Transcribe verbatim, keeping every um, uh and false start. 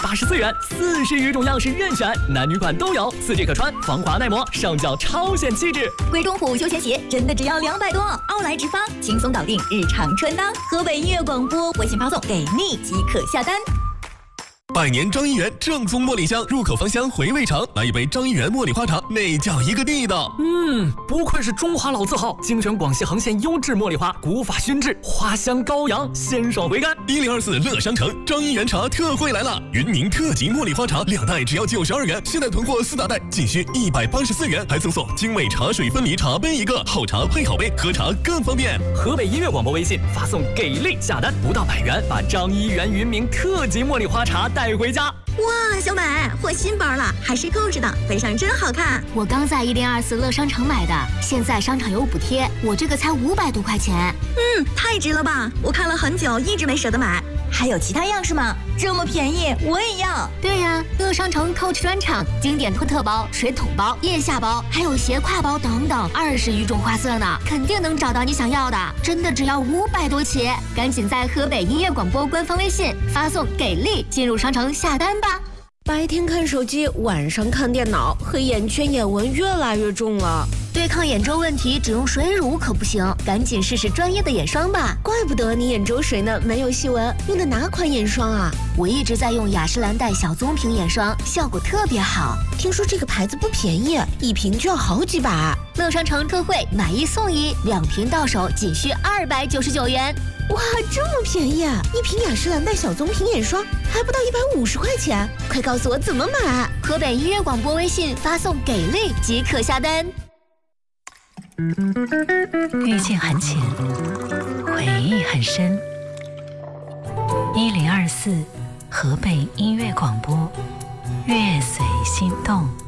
八十四元，四十余种样式任选，男女款都有，四季可穿，防滑耐磨，上脚超显气质。 贵中虎休闲鞋真的只要两百多，奥莱直发，轻松搞定日常穿搭。河北音乐广播微信发送给力即可下单。 百年张一元正宗茉莉香，入口芳香，回味长。来一杯张一元茉莉花茶，那叫一个地道。 嗯，不愧是中华老字号，精选广西恒县优质茉莉花，古法熏制，花香高扬，鲜爽回甘。 一零二四乐商城张一元茶特惠来了，云宁特级茉莉花茶两袋只要九十二元，现在囤货四大袋仅需一百八十四元，还赠送精美茶水分离茶杯一个，好茶配好杯，喝茶更方便。 河北音乐广播微信发送给力下单，不到百元，把张一元云明特级茉莉花茶带回家。 哇，小美换新包了，还是购置的，背上真好看。 我刚在一零二四乐商城买的，现在商场有补贴，我这个才五百多块钱。 嗯，太值了吧！我看了很久，一直没舍得买。还有其他样式吗？这么便宜，我也要。 对呀，乐商城 Coach 专场，经典托特包、水桶包、腋下包，还有斜挎包等等，二十余种花色呢，肯定能找到你想要的。真的只要五百多起，赶紧在河北音乐广播官方微信发送给力，进入商城下单吧。 白天看手机，晚上看电脑，黑眼圈、眼纹越来越重了。 对抗眼周问题，只用水乳可不行，赶紧试试专业的眼霜吧。 怪不得你眼周水呢，没有细纹。用的哪款眼霜啊？ 我一直在用雅诗兰黛小棕瓶眼霜，效果特别好。 听说这个牌子不便宜，一瓶就要好几百。 乐商城特惠，买一送一，两瓶到手仅需二百九十九元。 哇，这么便宜啊！一瓶雅诗兰黛小棕瓶眼霜还不到一百五十块钱，快告诉我怎么买！ 河北音乐广播微信发送给力即可下单。 遇见很浅，回忆很深。一零二四河北音乐广播，乐随心动。